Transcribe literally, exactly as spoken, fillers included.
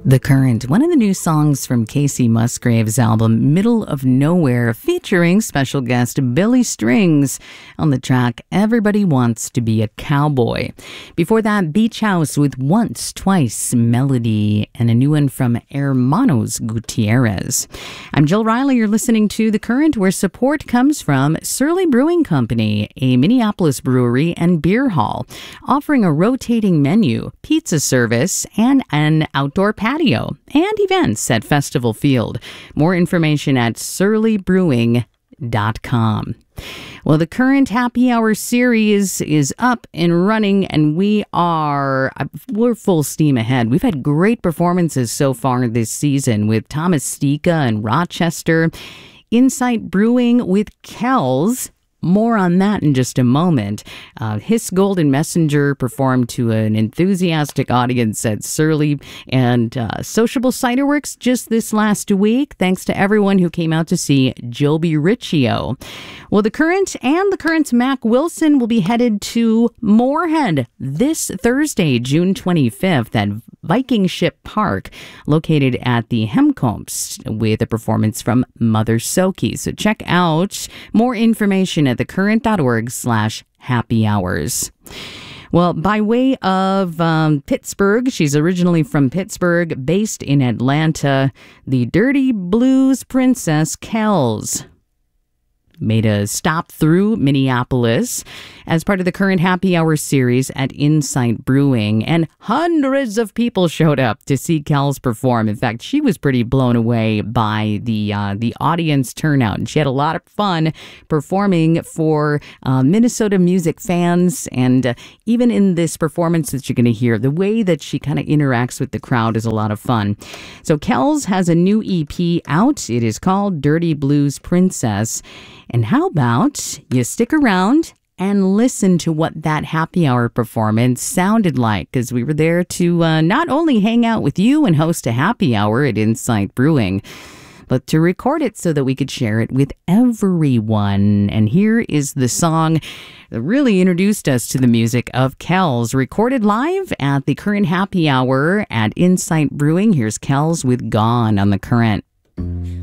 The Current, one of the new songs from Casey Musgrave's album Middle of Nowhere, featuring special guest Billy Strings on the track Everybody Wants to Be a Cowboy. Before that, Beach House with Once, Twice, Melody, and a new one from Hermanos Gutierrez. I'm Jill Riley. You're listening to The Current, where support comes from Surly Brewing Company, a Minneapolis brewery and beer hall, offering a rotating menu, pizza service, and an outdoor patio. Patio and events at Festival Field. More information at surly brewing dot com. Well, the Current Happy Hour series is up and running, and we are we're full steam ahead. We've had great performances so far this season with Thomas Stika and Rochester, Insight Brewing with Kells. More on that in just a moment. Uh, His Golden Messenger performed to an enthusiastic audience at Surly, and uh, Sociable Cider Works just this last week. Thanks to everyone who came out to see Joby Riccio. Well, The Current and The Current's Mac Wilson will be headed to Moorhead this Thursday, June twenty-fifth at Viking Ship Park, located at the Hemkomst, with a performance from Mother Soki. So check out more information at thecurrent.org slash happy hours. Well, by way of um, Pittsburgh, she's originally from Pittsburgh, based in Atlanta, the Dirty Blues Princess Kells made a stop through Minneapolis as part of the Current Happy Hour series at Insight Brewing, and hundreds of people showed up to see Kells perform. In fact, she was pretty blown away by the uh, the audience turnout, and she had a lot of fun performing for uh, Minnesota music fans. And uh, even in this performance that you're going to hear, the way that she kind of interacts with the crowd is a lot of fun. So Kells has a new E P out. It is called Dirty Blues Princess. And how about you stick around and listen to what that happy hour performance sounded like, because we were there to uh, not only hang out with you and host a happy hour at Insight Brewing, but to record it so that we could share it with everyone. And here is the song that really introduced us to the music of Kells, recorded live at the Current Happy Hour at Insight Brewing. Here's Kells with Gone on The Current.